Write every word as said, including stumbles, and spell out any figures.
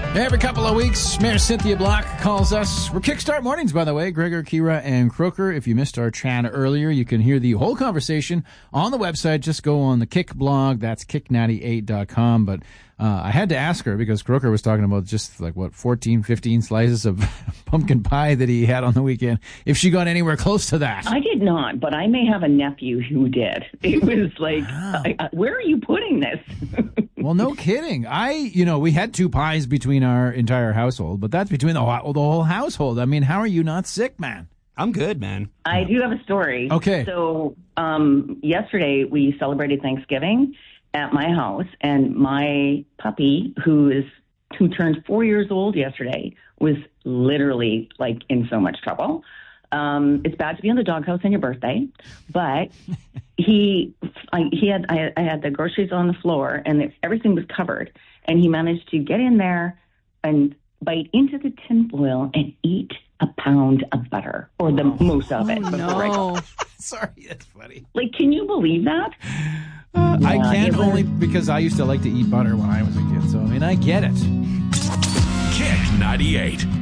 Every couple of weeks, Mayor Cynthia Block calls us. We're Kickstart Mornings, by the way. Gregor, Kira, and Croker. If you missed our chat earlier, you can hear the whole conversation on the website. Just go on the Kick blog. That's kick ninety-eight dot com. But uh, I had to ask her because Croker was talking about just like, what, fourteen, fifteen slices of pumpkin pie that he had on the weekend. If she got anywhere close to that. I did not, but I may have a nephew who did. It was like, wow. I, I, where are you putting this? Well, no kidding. I, you know, we had two pies between our entire household, but that's between the whole, the whole household. I mean, how are you not sick, man? I'm good, man. I do have a story. Okay. So um, yesterday we celebrated Thanksgiving at my house, and my puppy, who is who turned four years old yesterday, was literally like in so much trouble. Um, it's bad to be in the doghouse on your birthday, but he, I, he had, I, I had the groceries on the floor and it, everything was covered, and he managed to get in there and bite into the tin foil and eat a pound of butter, or the oh, most of it. Oh, no. Sorry, that's funny. Like, can you believe that? Uh, yeah, I can was... only because I used to like to eat butter when I was a kid. So, I mean, I get it. Kick ninety-eight.